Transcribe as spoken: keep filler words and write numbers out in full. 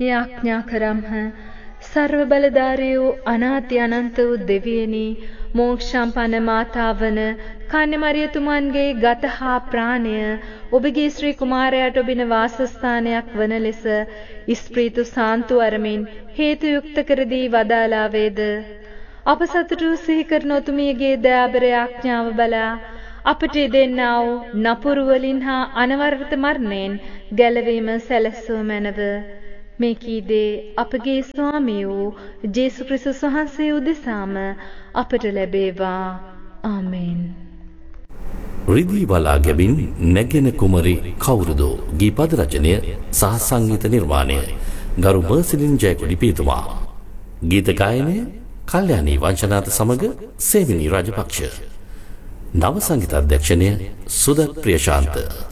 යාඥා කරම්හ. සර්ව බලධාරී වූ අනාති අනන්ත වූ දෙවියනි, මෝක්ෂම්පන්න මාතාවන කන්‍යමරියතුමන්ගේ ගත හා ප්‍රාණය ඔබගේ ශ්‍රී කුමාරයාට ඔබින වාසස්ථානයක් වන ලෙස ඉස්ප්‍රීතු සාන්තු අරමින් හේතු යුක්ත කර දී වදාලා වේද. අප සතුටු සිහි කරන ඔතුමියගේ දයාබර යාඥාව බලා අපට දෙන්නා වූ නපුරු වලින් හා අනවරත මරණයෙන් ගැලවීම සැලසුව මැනව. මේ කීදේ අපගේ ස්වාමී වූ ජේසු ක්‍රිස්තුස් වහන්සේ උදෙසාම අපට ලැබේවා. ආමෙන්. රිදී බලා ගැබින් නැගෙන කුමරි කවුරුදෝ ගීපද රචනය සහ සංගීත නිර්මාණය ගරු මර්සිලින් ජයකොඩි පීතුමා. ගීත ගායනය කල්යාණී වංශනාත සමග සේවිනී රාජපක්ෂ. නව සංගීත අධ්‍යක්ෂණය සුදත් ප්‍රියශාන්ත.